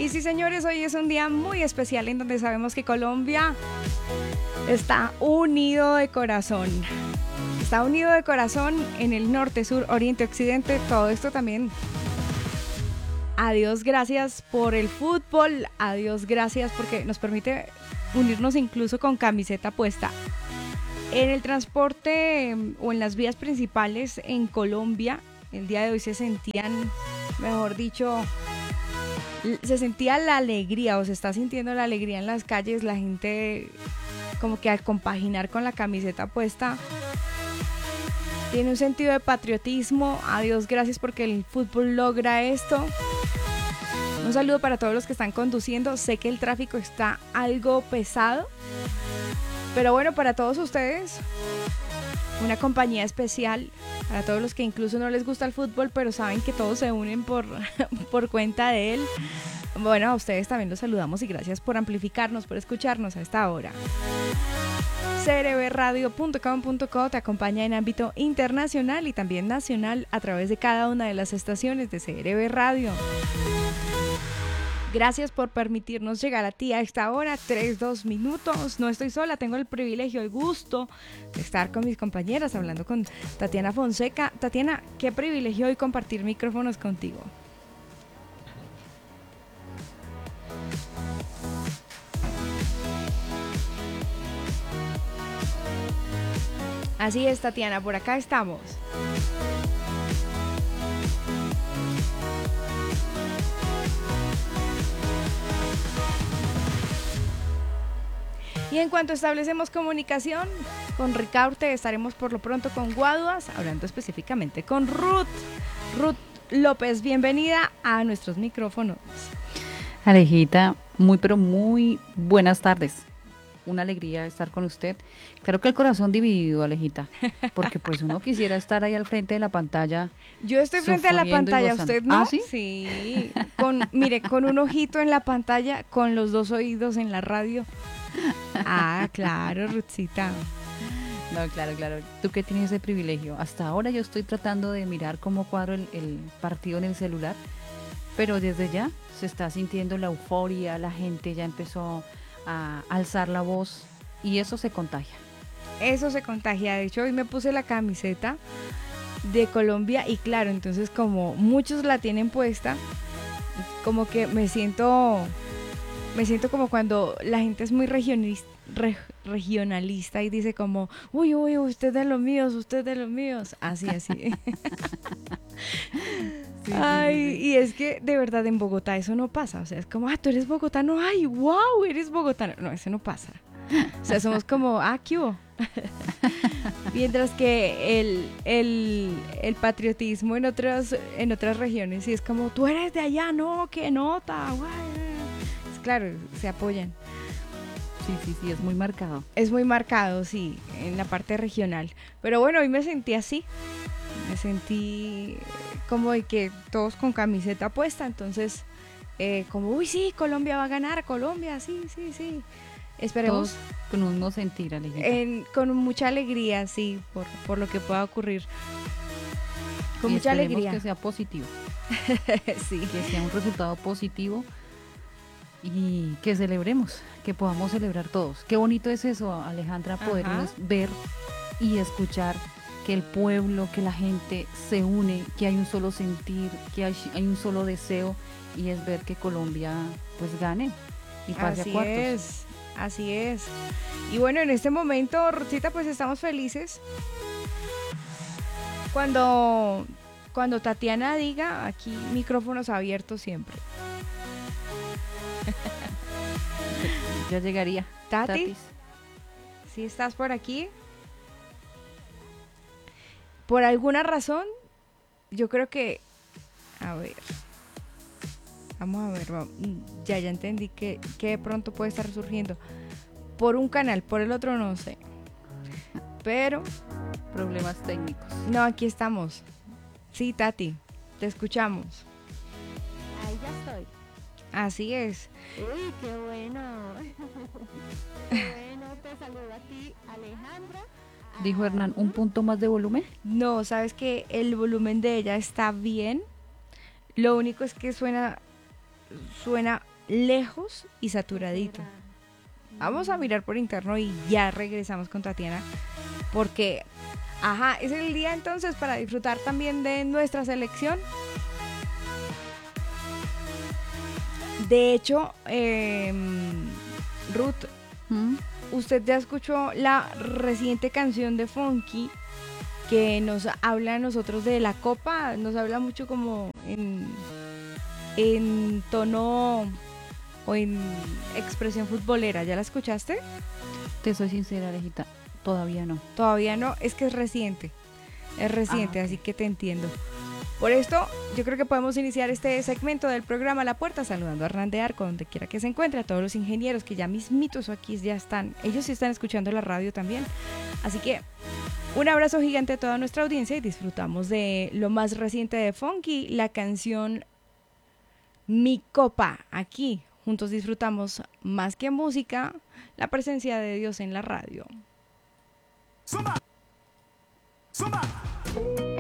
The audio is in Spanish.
Y sí, señores, hoy es un día muy especial en donde sabemos que Colombia está unido de corazón. Está unido de corazón en el norte, sur, oriente, occidente, todo esto también. A Dios gracias por el fútbol, a Dios gracias porque nos permite unirnos incluso con camiseta puesta. En el transporte o en las vías principales en Colombia, el día de hoy se sentían, mejor dicho, se sentía la alegría o se está sintiendo la alegría en las calles, la gente como que al compaginar con la camiseta puesta tiene un sentido de patriotismo. A Dios gracias porque el fútbol logra esto. Un saludo para todos los que están conduciendo. Sé que el tráfico está algo pesado, pero bueno, para todos ustedes, una compañía especial. Para todos los que incluso no les gusta el fútbol, pero saben que todos se unen por cuenta de él. Bueno, a ustedes también los saludamos y gracias por amplificarnos, por escucharnos a esta hora. crbradio.com.co te acompaña en ámbito internacional y también nacional a través de cada una de las estaciones de CRB Radio. Gracias por permitirnos llegar a ti a esta hora, 2 minutos. No estoy sola, tengo el privilegio, el gusto de estar con mis compañeras, hablando con Tatiana Fonseca. Tatiana, qué privilegio hoy compartir micrófonos contigo. Así es, Tatiana, por acá estamos. Y en cuanto establecemos comunicación con Ricaurte, estaremos por lo pronto con Guaduas, hablando específicamente con Ruth. Ruth López, bienvenida a nuestros micrófonos. Alejita, pero muy buenas tardes. Una alegría estar con usted. Claro que el corazón dividido, Alejita, porque pues uno quisiera estar ahí al frente de la pantalla. Yo estoy frente a la pantalla, ¿usted no? ¿Ah, sí? Sí, mire, con un ojito en la pantalla, con los 2 oídos en la radio. Ah, claro, Ruthcita. No, claro. Tú que tienes ese privilegio. Hasta ahora yo estoy tratando de mirar cómo cuadro el partido en el celular, pero desde ya se está sintiendo la euforia, la gente ya empezó a alzar la voz y eso se contagia. Eso se contagia. De hecho, hoy me puse la camiseta de Colombia y claro, entonces como muchos la tienen puesta, como que me siento como cuando la gente es muy regionalista y dice como, uy, usted de los míos, así. Sí, Ay, sí. Y es que de verdad en Bogotá eso no pasa, o sea, es como, tú eres bogotano, ay, wow, eres bogotano, no, eso no pasa, o sea, somos como, ¿qué hubo? Mientras que el patriotismo en otras regiones sí es como, tú eres de allá, no, qué nota, guay. Claro, se apoyan. Sí, es muy marcado. Es muy marcado, sí, en la parte regional. Pero bueno, hoy me sentí así. Me sentí como de que todos con camiseta puesta, entonces, como, uy, sí, Colombia va a ganar, Colombia, sí. Esperemos. Todos con un mismo sentir, Alejita. Con mucha alegría, sí, por lo que pueda ocurrir. Con y mucha alegría. Que sea positivo. Sí. Que sea un resultado positivo. Y que celebremos, que podamos celebrar todos. Qué bonito es eso, Alejandra, podernos ver y escuchar que el pueblo, que la gente se une, que hay un solo sentir, que hay un solo deseo, y es ver que Colombia pues gane y pase a cuartos. Así es. Y bueno, en este momento, Ruthcita, pues estamos felices. Cuando Tatiana diga, aquí micrófonos abiertos siempre. Ya llegaría. Tatis, ¿sí estás por aquí? Por alguna razón, yo creo que, a ver, vamos a ver, ya entendí que de pronto puede estar surgiendo por un canal, por el otro no sé, pero problemas técnicos. No, aquí estamos. Sí, Tati, te escuchamos. Ahí ya estoy. Así es. Uy, qué bueno. Qué bueno, te saludo a ti, Alejandra. Dijo Hernán, ¿un punto más de volumen? No, sabes que el volumen de ella está bien. Lo único es que suena lejos y saturadito. Vamos a mirar por interno y ya regresamos con Tatiana, porque, es el día entonces para disfrutar también de nuestra selección. De hecho, Ruth, usted ya escuchó la reciente canción de Funky que nos habla a nosotros de la copa, nos habla mucho como en tono o en expresión futbolera. ¿Ya la escuchaste? Te soy sincera, Alejita, todavía no. Todavía no, es que es reciente, Okay. así que te entiendo. Por esto, yo creo que podemos iniciar este segmento del programa La Puerta saludando a Hernán de Arco, donde quiera que se encuentre, a todos los ingenieros que ya mismitos aquí ya están, ellos sí están escuchando la radio también. Así que un abrazo gigante a toda nuestra audiencia y disfrutamos de lo más reciente de Funky, la canción Mi Copa. Aquí juntos disfrutamos más que música, la presencia de Dios en la radio. ¡Suma!